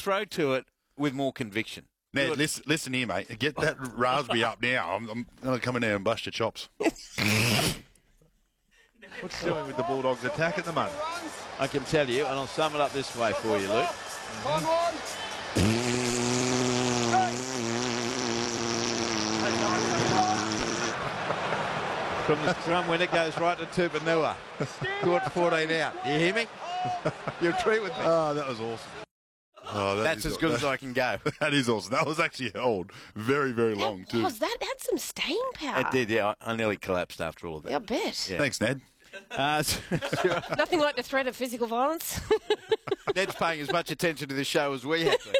throw to it with more conviction. Ned, listen here, mate. Get that raspberry up now. I'm going to come in there and bust your chops. What's he doing with the Bulldogs' attack at the moment? I can tell you, and I'll sum it up this way for you, Luke. From the scrum when it goes right to Tupanua. Caught 14 out. You hear me? You agree with me? Oh, that was awesome. Oh, That's as good as I can go. That is awesome. That was actually held very, very long, too. That had some staying power. It did, yeah. I nearly collapsed after all of that. Yeah, I bet. Yeah. Thanks, Ned. Nothing like the threat of physical violence. Ned's paying as much attention to the show as we have to.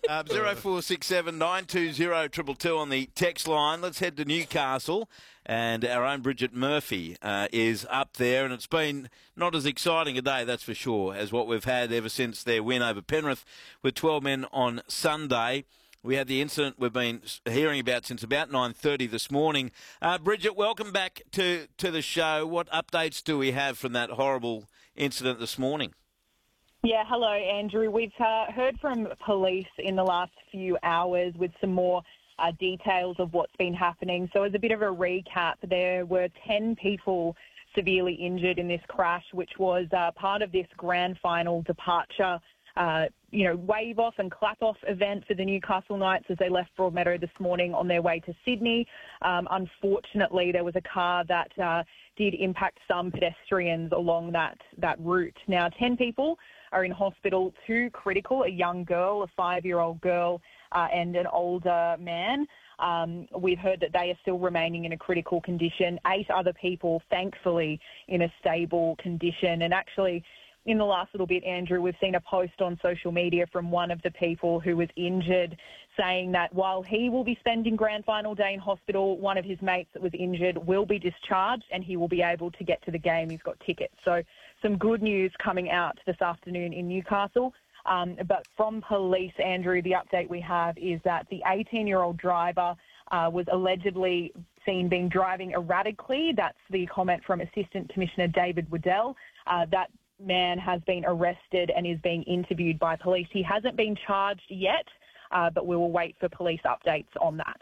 0467 920 222 on the text line. Let's head to Newcastle. And our own Bridget Murphy is up there. And it's been not as exciting a day, that's for sure, as what we've had ever since their win over Penrith with 12 men on Sunday. We had the incident we've been hearing about since about 9:30 this morning. Bridget, welcome back to the show. What updates do we have from that horrible incident this morning? Yeah, hello, Andrew. We've heard from police in the last few hours with some more details of what's been happening. So as a bit of a recap, there were 10 people severely injured in this crash, which was part of this grand final departure wave off and clap off event for the Newcastle Knights as they left Broadmeadow this morning on their way to Sydney. Unfortunately, there was a car that did impact some pedestrians along that route. Now, 10 people are in hospital, 2 critical, a young girl, a 5-year-old girl, and an older man. We've heard that they are still remaining in a critical condition. 8 other people, thankfully, in a stable condition. And actually, in the last little bit, Andrew, we've seen a post on social media from one of the people who was injured saying that while he will be spending grand final day in hospital, one of his mates that was injured will be discharged and he will be able to get to the game. He's got tickets. So some good news coming out this afternoon in Newcastle. But from police, Andrew, the update we have is that the 18-year-old driver was allegedly seen being driving erratically. That's the comment from Assistant Commissioner David Waddell. That man has been arrested and is being interviewed by police. He hasn't been charged yet, but we will wait for police updates on that.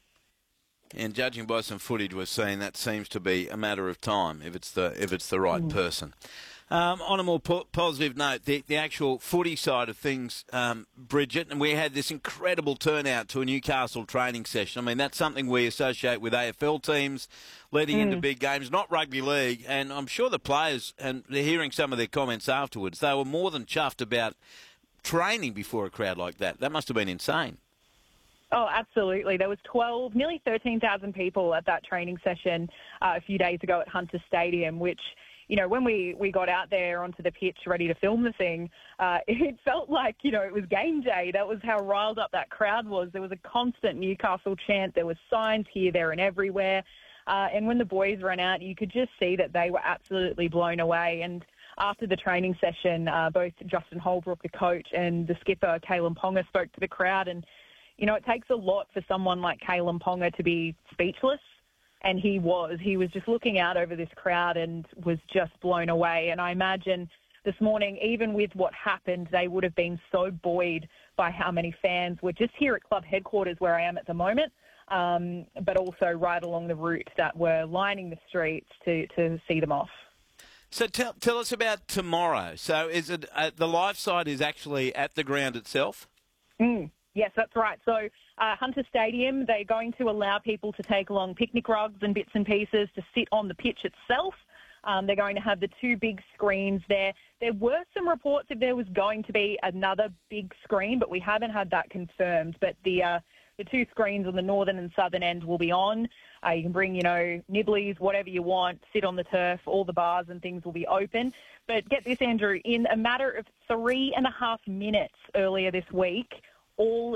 And judging by some footage we're seeing, that seems to be a matter of time if it's the right person. On a more positive note, the actual footy side of things, Bridget, and we had this incredible turnout to a Newcastle training session. I mean, that's something we associate with AFL teams leading into big games, not rugby league. And I'm sure the players, and they're hearing some of their comments afterwards, they were more than chuffed about training before a crowd like that. That must have been insane. Oh, absolutely. There was nearly 13,000 people at that training session a few days ago at Hunter Stadium, which, you know, when we got out there onto the pitch ready to film the thing, it felt like, you know, it was game day. That was how riled up that crowd was. There was a constant Newcastle chant. There were signs here, there and everywhere. And when the boys ran out, you could just see that they were absolutely blown away. And after the training session, both Justin Holbrook, the coach, and the skipper, Kalen Ponga, spoke to the crowd. And, you know, it takes a lot for someone like Kalen Ponga to be speechless. And he was just looking out over this crowd and was just blown away. And I imagine this morning, even with what happened, they would have been so buoyed by how many fans were just here at club headquarters where I am at the moment, but also right along the route that were lining the streets to see them off. So tell us about tomorrow. So is it the live side is actually at the ground itself? Yes, that's right. So Hunter Stadium, they're going to allow people to take along picnic rugs and bits and pieces to sit on the pitch itself. They're going to have the 2 big screens there. There were some reports if there was going to be another big screen, but we haven't had that confirmed. But the 2 screens on the northern and southern end will be on. You can bring, you know, nibblies, whatever you want, sit on the turf. All the bars and things will be open. But get this, Andrew, in a matter of 3.5 minutes earlier this week, all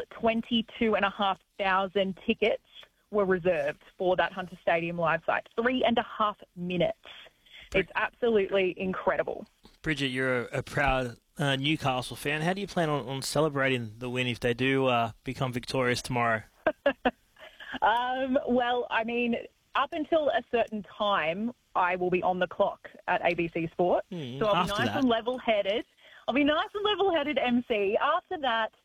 22,500 tickets were reserved for that Hunter Stadium live site. 3.5 minutes. It's absolutely incredible. Bridget, you're a proud Newcastle fan. How do you plan on celebrating the win if they do become victorious tomorrow? Well, I mean, up until a certain time, I will be on the clock at ABC Sport. So I'll be nice and level-headed. I'll be nice and level-headed, MC. After that,